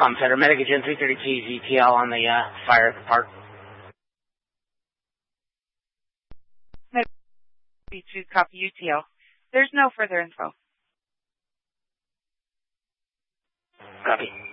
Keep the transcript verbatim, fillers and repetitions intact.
Palm Center, Medicagen three thirty-two Z T L on the uh, fire at the park. Medicagen copy U T L. There's no further info. Copy.